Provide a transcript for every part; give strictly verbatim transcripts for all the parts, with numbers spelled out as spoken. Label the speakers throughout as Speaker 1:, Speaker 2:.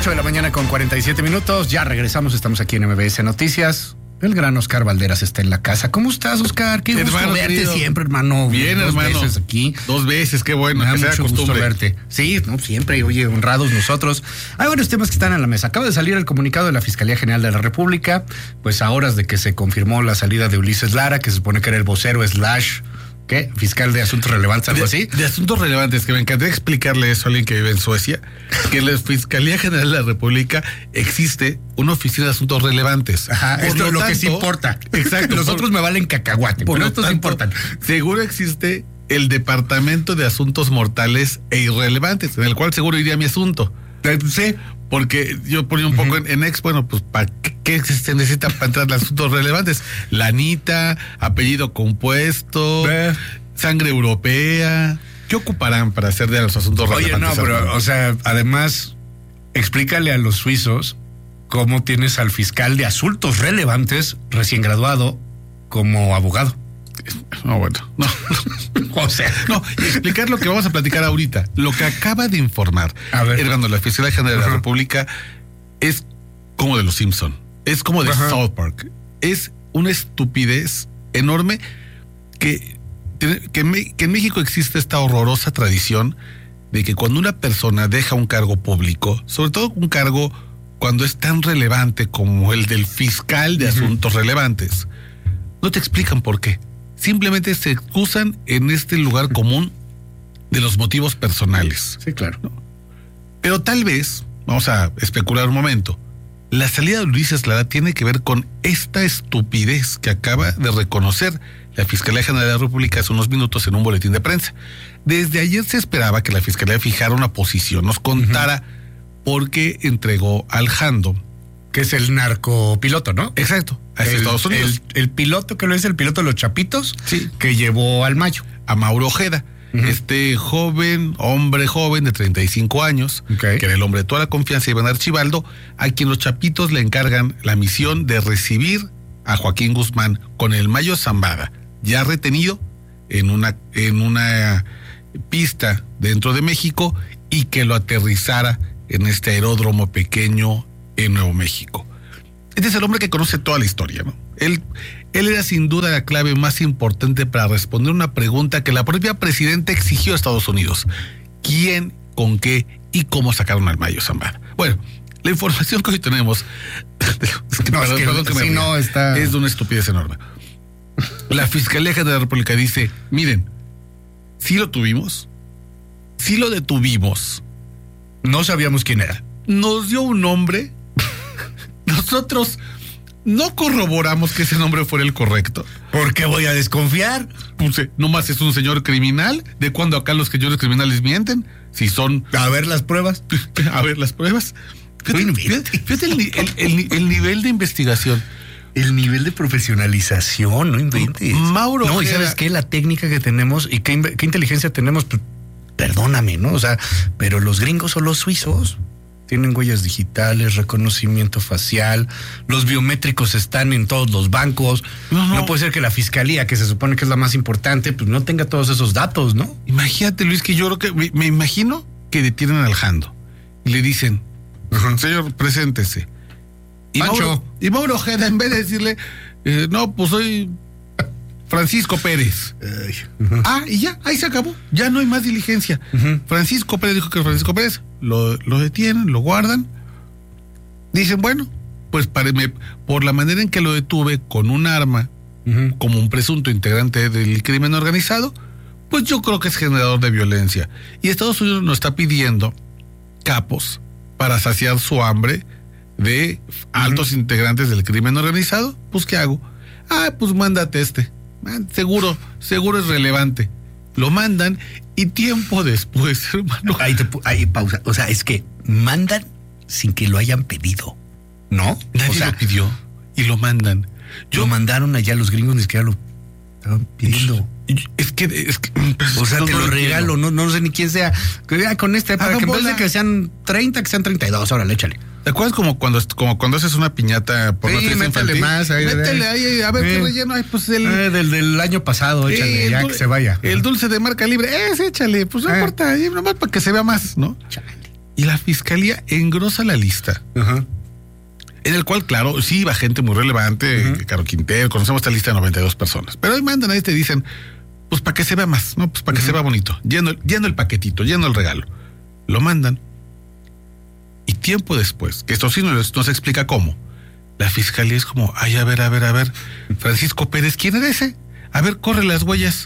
Speaker 1: ocho de la mañana con cuarenta y siete minutos. Ya regresamos, estamos aquí en M B S Noticias. El gran Oscar Valderas está en la casa. ¿Cómo estás, Oscar? Qué gusto
Speaker 2: hermano,
Speaker 1: verte
Speaker 2: querido.
Speaker 1: siempre, hermano.
Speaker 2: Bien,
Speaker 1: Dos
Speaker 2: hermano.
Speaker 1: veces aquí.
Speaker 2: Dos veces, qué bueno.
Speaker 1: Me da
Speaker 2: que sea
Speaker 1: mucho gusto
Speaker 2: costumbre.
Speaker 1: verte. Sí, no, siempre, oye, honrados nosotros. Hay varios temas que están en la mesa. Acaba de salir el comunicado de la Fiscalía General de la República, pues a horas de que se confirmó la salida de Ulises Lara, que se supone que era el vocero slash, ¿qué? Fiscal de Asuntos Relevantes, algo así.
Speaker 2: De, de asuntos relevantes, que me encantaría explicarle eso a alguien que vive en Suecia, que en la Fiscalía General de la República existe una oficina de asuntos relevantes.
Speaker 1: Ajá,
Speaker 2: Por
Speaker 1: esto es lo
Speaker 2: tanto,
Speaker 1: que sí importa.
Speaker 2: Exacto.
Speaker 1: Los
Speaker 2: por,
Speaker 1: otros me valen cacahuate,
Speaker 2: por
Speaker 1: pero
Speaker 2: lo
Speaker 1: estos
Speaker 2: tanto,
Speaker 1: importan.
Speaker 2: Seguro existe el Departamento de Asuntos Mortales e Irrelevantes, en el cual seguro iría mi asunto.
Speaker 1: Eh, Sí.
Speaker 2: Porque yo ponía un uh-huh. poco en, en ex, bueno, pues ¿para qué, qué se necesita para entrar en asuntos relevantes? Lanita, apellido compuesto,
Speaker 1: Eh.
Speaker 2: sangre europea. ¿Qué ocuparán para hacer de los asuntos
Speaker 1: Oye,
Speaker 2: relevantes?
Speaker 1: no, pero,
Speaker 2: hermano?
Speaker 1: o sea, además, explícale a los suizos cómo tienes al fiscal de asuntos relevantes recién graduado como abogado.
Speaker 2: No, bueno, no.
Speaker 1: O sea,
Speaker 2: No, y explicar lo que vamos a platicar ahorita. Lo que acaba de informar,
Speaker 1: A ver.
Speaker 2: Hermano, la Fiscalía General de
Speaker 1: Ajá.
Speaker 2: la República es como de los Simpson, es como de
Speaker 1: Ajá.
Speaker 2: South Park. Es una estupidez enorme que, que, me- que en México existe esta horrorosa tradición de que cuando una persona deja un cargo público, sobre todo un cargo cuando es tan relevante como el del fiscal de
Speaker 1: Ujú.
Speaker 2: asuntos relevantes, no te explican por qué. Simplemente se excusan en este lugar común de los motivos personales.
Speaker 1: sí, claro.
Speaker 2: Pero tal vez, vamos a especular un momento, la salida de Ulises Lara tiene que ver con esta estupidez que acaba de reconocer la Fiscalía General de la República hace unos minutos en un boletín de prensa. Desde ayer se esperaba que la Fiscalía fijara una posición, nos contara por qué entregó al Jando.
Speaker 1: Que es el narcopiloto, ¿no?
Speaker 2: Exacto, hacia
Speaker 1: El,
Speaker 2: Estados Unidos.
Speaker 1: el, el piloto que lo es el piloto de los Chapitos,
Speaker 2: Sí.
Speaker 1: que llevó al Mayo.
Speaker 2: A Mauro Ojeda,
Speaker 1: Ujú.
Speaker 2: este joven, hombre joven de treinta y cinco años,
Speaker 1: Ok.
Speaker 2: que era el hombre de toda la confianza de Iván Archibaldo, a quien los Chapitos le encargan la misión de recibir a Joaquín Guzmán con el Mayo Zambada, ya retenido en una, en una pista dentro de México, y que lo aterrizara en este aeródromo pequeño en Nuevo México. Este es el hombre que conoce toda la historia, ¿no? Él, él era sin duda la clave más importante para responder una pregunta que la propia presidenta exigió a Estados Unidos. ¿Quién, con qué y cómo sacaron al Mayo Zambada? Bueno, la información que hoy tenemos es que,
Speaker 1: No,
Speaker 2: perdón,
Speaker 1: es que
Speaker 2: perdón que me
Speaker 1: sí,
Speaker 2: ría.
Speaker 1: no, está-
Speaker 2: es de una estupidez enorme. La Fiscalía General de la República dice, miren, sí lo tuvimos, sí lo detuvimos,
Speaker 1: No sabíamos quién era.
Speaker 2: nos dio un nombre, nosotros no corroboramos que ese nombre fuera el correcto.
Speaker 1: ¿Por qué voy a desconfiar?
Speaker 2: Puse, nomás es un señor criminal. ¿De cuándo acá los señores criminales mienten? Si son,
Speaker 1: A ver las pruebas.
Speaker 2: a ver, las pruebas. Fíjate,
Speaker 1: Bueno,
Speaker 2: fíjate- fíjate el, ni- el- el- el nivel de investigación.
Speaker 1: El nivel de profesionalización, no inventes.
Speaker 2: Mauro
Speaker 1: No, y
Speaker 2: Ojeda-
Speaker 1: ¿sabes qué? La técnica que tenemos y qué, inve- qué inteligencia tenemos, pues, perdóname, ¿no? O sea, pero los gringos o los suizos tienen huellas digitales, reconocimiento facial, los biométricos están en todos los bancos.
Speaker 2: No,
Speaker 1: No,
Speaker 2: no.
Speaker 1: puede ser que la fiscalía, que se supone que es la más importante, pues no tenga todos esos datos, ¿no?
Speaker 2: Imagínate, Luis, que yo creo que me, me imagino que detienen al Jando y le dicen, señor, preséntese. Y
Speaker 1: Pancho.
Speaker 2: Mauro, y Mauro Ojeda, en vez de decirle, eh, no, pues soy Francisco Pérez. Ah, y ya, ahí se acabó. Ya no hay más diligencia.
Speaker 1: Ujú.
Speaker 2: Francisco Pérez dijo que era Francisco Pérez. Lo, lo detienen, lo guardan. Dicen, bueno, pues pareme, por la manera en que lo detuve con un arma,
Speaker 1: Ujú.
Speaker 2: como un presunto integrante del crimen organizado, pues yo creo que es generador de violencia. Y Estados Unidos nos está pidiendo capos para saciar su hambre de altos integrantes del crimen organizado. Pues, ¿qué hago? Ah, pues mándate este. Ah, Seguro, seguro es relevante. Lo mandan y tiempo después, hermano.
Speaker 1: Ahí, te, pu- ahí pausa. O sea, es que mandan sin que lo hayan pedido, ¿no?
Speaker 2: Nadie
Speaker 1: o sea,
Speaker 2: lo pidió y lo mandan.
Speaker 1: lo mandaron allá, los gringos ni siquiera lo estaban pidiendo.
Speaker 2: Es que, es que
Speaker 1: O sea,
Speaker 2: no,
Speaker 1: te
Speaker 2: no
Speaker 1: lo
Speaker 2: entiendo.
Speaker 1: regalo, no, no sé ni quién sea. Que, ah, con este, para
Speaker 2: Hagan
Speaker 1: que en vez
Speaker 2: bola.
Speaker 1: de que sean treinta, que sean treinta y dos, órale, échale.
Speaker 2: ¿Te acuerdas como cuando, como cuando haces una piñata por
Speaker 1: Sí,
Speaker 2: la fiesta
Speaker 1: métele
Speaker 2: infantil?
Speaker 1: más ahí,
Speaker 2: Métele
Speaker 1: ahí.
Speaker 2: ahí, a ver qué
Speaker 1: Eh.
Speaker 2: relleno hay, pues el...
Speaker 1: Eh, del, del año pasado, échale,
Speaker 2: el
Speaker 1: ya
Speaker 2: dul-
Speaker 1: que se vaya.
Speaker 2: El dulce de marca libre, ese échale, pues no
Speaker 1: Eh.
Speaker 2: importa, ahí nomás para que se vea más, ¿no?
Speaker 1: Chale.
Speaker 2: Y la fiscalía engrosa la lista.
Speaker 1: Ajá.
Speaker 2: En el cual, claro, sí iba gente muy relevante, uh-huh. Caro Quintero, conocemos esta lista de noventa y dos personas. Pero ahí mandan, ahí te dicen, pues para que se vea más, ¿no? Pues para que uh-huh. se vea bonito. Lleno, lleno el paquetito, lleno el regalo. Lo mandan. Y tiempo después, que esto sí nos, nos explica cómo, la fiscalía es como, ay, a ver, a ver, a ver, Francisco Pérez, ¿quién era ese? A ver, corre las huellas.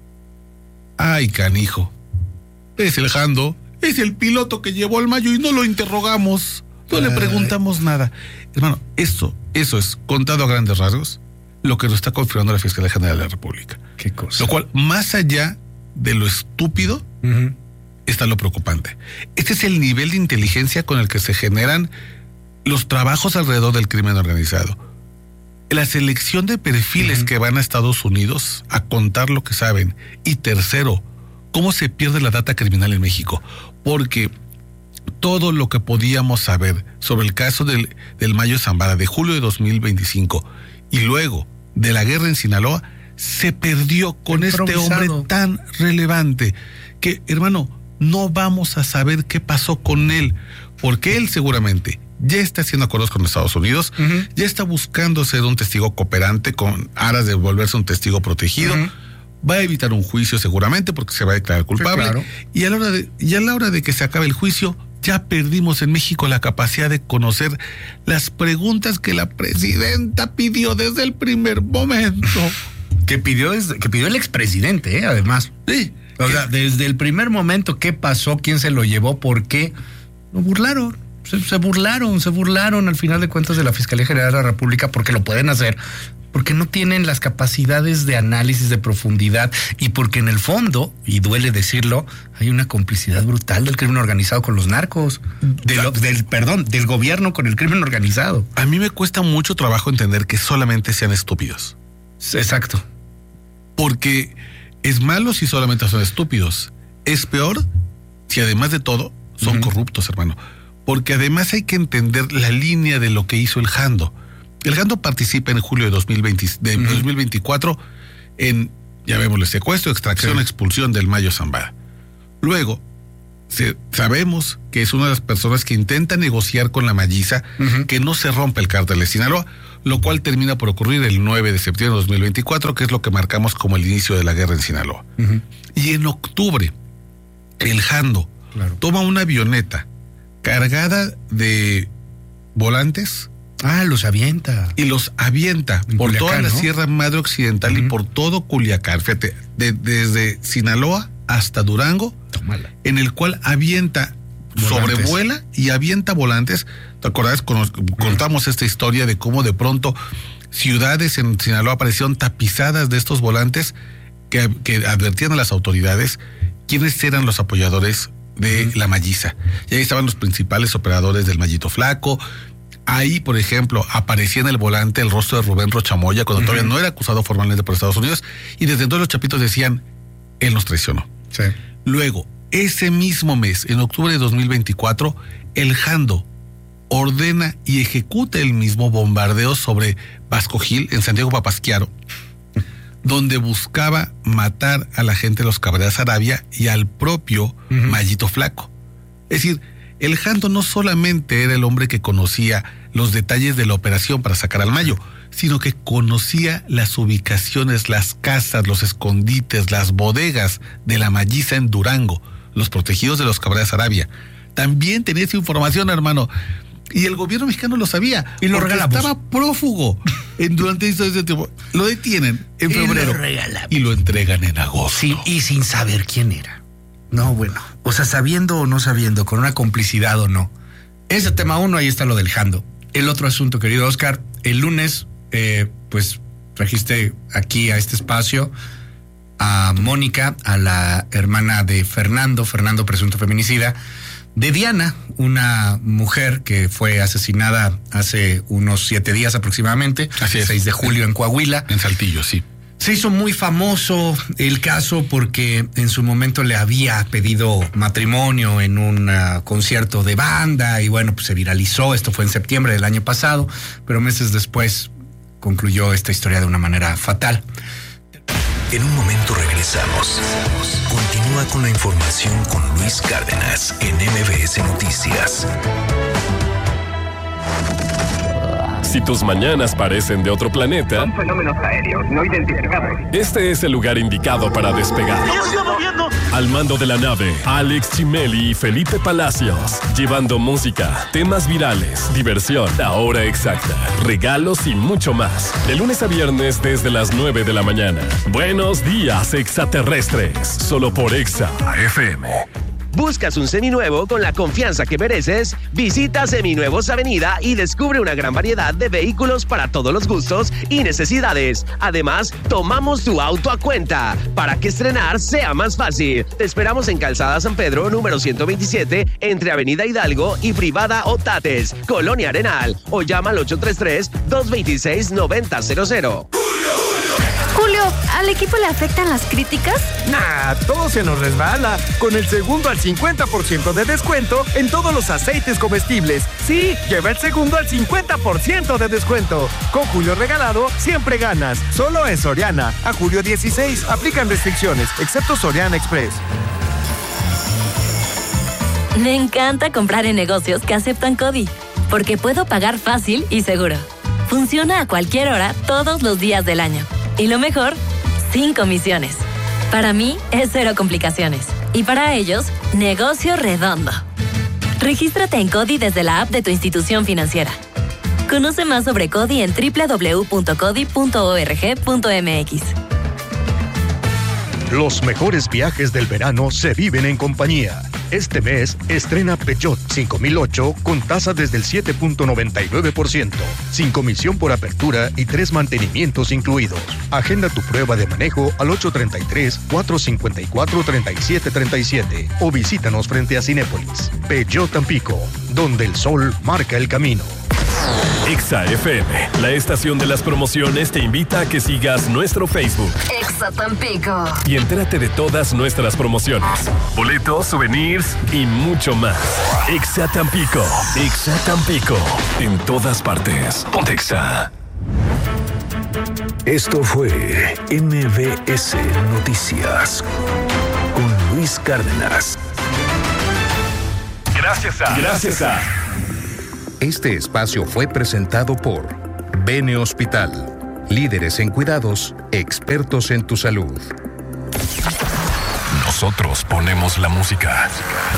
Speaker 2: Ay, canijo. Es el Jando, es el piloto que llevó al Mayo y no lo interrogamos. No ay. le preguntamos nada. Hermano, eso, eso es, contado a grandes rasgos, lo que nos está confirmando la Fiscalía General de la República.
Speaker 1: Qué cosa.
Speaker 2: Lo cual, más allá de lo estúpido, uh-huh. está lo preocupante. Este es el nivel de inteligencia con el que se generan los trabajos alrededor del crimen organizado. La selección de perfiles uh-huh. que van a Estados Unidos a contar lo que saben. Y tercero, cómo se pierde la data criminal en México. Porque todo lo que podíamos saber sobre el caso del, del Mayo Zambada de julio de dos mil veinticinco y luego de la guerra en Sinaloa se perdió con este hombre tan relevante que, hermano, no vamos a saber qué pasó con él, porque él seguramente ya está haciendo acuerdos con Estados Unidos, uh-huh. ya está buscando ser un testigo cooperante con aras de volverse un testigo protegido, uh-huh. va a evitar un juicio seguramente porque se va a declarar culpable, sí, claro. y, a la hora de, y a la hora de que se acabe el juicio, ya perdimos en México la capacidad de conocer las preguntas que la presidenta pidió desde el primer momento.
Speaker 1: Que pidió, desde, que pidió el expresidente, ¿eh? Además.
Speaker 2: Sí.
Speaker 1: O sea, desde el primer momento, ¿qué pasó? ¿Quién se lo llevó? ¿Por qué? Lo burlaron. Se, se burlaron, se burlaron al final de cuentas de la Fiscalía General de la República porque lo pueden hacer, porque no tienen las capacidades de análisis de profundidad y porque en el fondo, y duele decirlo, hay una complicidad brutal del crimen organizado con los narcos, de lo, del perdón, del gobierno con el crimen organizado.
Speaker 2: A mí me cuesta mucho trabajo entender que solamente sean estúpidos.
Speaker 1: Exacto.
Speaker 2: Porque es malo si solamente son estúpidos. Es peor si además de todo son uh-huh. corruptos, hermano. Porque además hay que entender la línea de lo que hizo el Jando. El Jando participa en julio de, dos mil veinte, de uh-huh. dos mil veinticuatro en, ya vemos, el secuestro, extracción, sí. expulsión del Mayo Zambada. Luego, se, sabemos que es una de las personas que intenta negociar con la Malliza uh-huh. que no se rompe el cártel de Sinaloa, lo cual termina por ocurrir el nueve de septiembre de dos mil veinticuatro, que es lo que marcamos como el inicio de la guerra en Sinaloa. Uh-huh. Y en octubre, el Jando claro. toma una avioneta cargada de volantes.
Speaker 1: Ah, los avienta.
Speaker 2: Y los avienta en por Culiacán, toda la ¿no? Sierra Madre Occidental uh-huh. y por todo Culiacán. Fíjate, de, desde Sinaloa hasta Durango, Tómala. en el cual avienta, volantes. sobrevuela y avienta volantes. ¿Te acuerdas? Con, uh-huh. Contamos esta historia de cómo de pronto ciudades en Sinaloa aparecieron tapizadas de estos volantes que, que advertían a las autoridades quiénes eran los apoyadores de uh-huh. la Malliza. Y ahí estaban los principales operadores del Mallito Flaco. Ahí, por ejemplo, aparecía en el volante el rostro de Rubén Rochamoya cuando uh-huh. todavía no era acusado formalmente por Estados Unidos, y desde entonces los chapitos decían, él nos traicionó.
Speaker 1: Sí.
Speaker 2: Luego, ese mismo mes, en octubre de dos mil veinticuatro, el Jando ordena y ejecuta el mismo bombardeo sobre Vasco Gil en Santiago Papasquiaro, donde buscaba matar a la gente de los Cabrera Arabia y al propio uh-huh. Mallito Flaco. Es decir, el Jando no solamente era el hombre que conocía los detalles de la operación para sacar al Mayo, sino que conocía las ubicaciones, las casas, los escondites, las bodegas de la Malliza en Durango, los protegidos de los Cabrera Arabia. También tenía esa información, hermano. Y el gobierno mexicano lo sabía.
Speaker 1: Y lo regalamos.
Speaker 2: Estaba prófugo en, durante ese tiempo. Lo detienen en febrero.
Speaker 1: Y
Speaker 2: lo, y lo entregan en agosto.
Speaker 1: Sí, y sin saber quién era. No, bueno. O sea, sabiendo o no sabiendo, con una complicidad o no. Ese tema uno, ahí está lo del Jando. El otro asunto, querido Oscar, el lunes, eh, pues, trajiste aquí a este espacio a Mónica, a la hermana de Fernando, Fernando presunto feminicida, de Diana, una mujer que fue asesinada hace unos siete días aproximadamente,
Speaker 2: Así es.
Speaker 1: seis de julio en Coahuila.
Speaker 2: En Saltillo, sí.
Speaker 1: Se hizo muy famoso el caso porque en su momento le había pedido matrimonio en un uh, concierto de banda y bueno, pues se viralizó. Esto fue en septiembre del año pasado, pero meses después concluyó esta historia de una manera fatal.
Speaker 3: En un momento regresamos. Continúa con la información con Luis Cárdenas en M V S Noticias.
Speaker 4: Si tus mañanas parecen de otro planeta,
Speaker 5: son fenómenos aéreos no identificados.
Speaker 4: Este es el lugar indicado para despegar.
Speaker 5: ¡Ya se está moviendo!
Speaker 4: Al mando de la nave, Alex Chimeli y Felipe Palacios, llevando música, temas virales, diversión, la hora exacta, regalos y mucho más. De lunes a viernes desde las nueve de la mañana. Buenos días, extraterrestres. Solo por Exa F M.
Speaker 6: ¿Buscas un seminuevo con la confianza que mereces? Visita Seminuevos Avenida y descubre una gran variedad de vehículos para todos los gustos y necesidades. Además, tomamos tu auto a cuenta para que estrenar sea más fácil. Te esperamos en Calzada San Pedro, número ciento veintisiete, entre Avenida Hidalgo y Privada Otates, Colonia Arenal, o llama al ocho tres tres, dos dos seis, nueve cero cero cero.
Speaker 7: Julio, ¿al equipo le afectan las críticas?
Speaker 8: Nah, todo se nos resbala. Con el segundo al cincuenta por ciento de descuento en todos los aceites comestibles. Sí, lleva el segundo al cincuenta por ciento de descuento. Con Julio Regalado, siempre ganas. Solo en Soriana. A julio dieciséis, aplican restricciones, excepto Soriana Express.
Speaker 9: Me encanta comprar en negocios que aceptan CODI, porque puedo pagar fácil y seguro. Funciona a cualquier hora, todos los días del año. Y lo mejor, sin comisiones. Para mí es cero complicaciones. Y para ellos, negocio redondo. Regístrate en CODI desde la app de tu institución financiera. Conoce más sobre CODI en doble u doble u doble u punto codi punto org punto m x.
Speaker 10: Los mejores viajes del verano se viven en compañía. Este mes estrena Peugeot cinco mil ocho con tasa desde el siete punto noventa y nueve por ciento, sin comisión por apertura y tres mantenimientos incluidos. Agenda tu prueba de manejo al ocho tres tres, cuatro cinco cuatro, tres siete tres siete o visítanos frente a Cinépolis. Peugeot Tampico, donde el sol marca el camino.
Speaker 4: Exa F M, la estación de las promociones, te invita a que sigas nuestro Facebook.
Speaker 7: Exa Tampico.
Speaker 4: Y entérate de todas nuestras promociones, boletos, souvenirs y mucho más. Exa Tampico, Exa Tampico, en todas partes. Ponte Exa.
Speaker 3: Esto fue M V S Noticias con Luis Cárdenas.
Speaker 4: Gracias a... Gracias a...
Speaker 11: Este espacio fue presentado por Bene Hospital. Líderes en cuidados, expertos en tu salud.
Speaker 4: Nosotros ponemos la música.